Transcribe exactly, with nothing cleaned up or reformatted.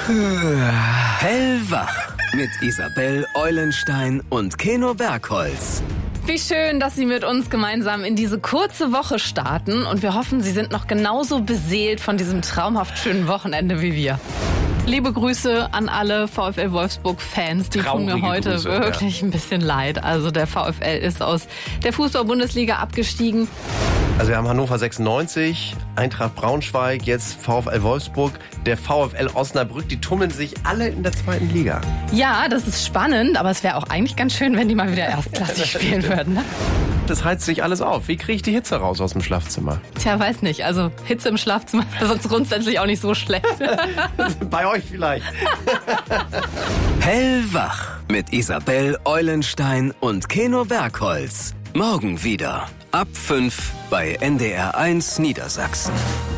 Hellwach mit Isabel Eulenstein und Keno Bergholz. Wie schön, dass Sie mit uns gemeinsam in diese kurze Woche starten. Und wir hoffen, Sie sind noch genauso beseelt von diesem traumhaft schönen Wochenende wie wir. Liebe Grüße an alle VfL Wolfsburg-Fans. Die tun mir heute Grüße, wirklich ja. ein bisschen leid. Also der VfL ist aus der Fußball-Bundesliga abgestiegen. Also wir haben Hannover sechsundneunzig, Eintracht Braunschweig, jetzt VfL Wolfsburg, der VfL Osnabrück. Die tummeln sich alle in der zweiten Liga. Ja, das ist spannend, aber es wäre auch eigentlich ganz schön, wenn die mal wieder erstklassig spielen würden. Ne? Das heizt sich alles auf. Wie kriege ich die Hitze raus aus dem Schlafzimmer? Tja, weiß nicht. Also Hitze im Schlafzimmer ist sonst grundsätzlich auch nicht so schlecht. Bei euch vielleicht. Hellwach mit Isabel Eulenstein und Keno Bergholz. Morgen wieder ab fünf bei N D R eins Niedersachsen.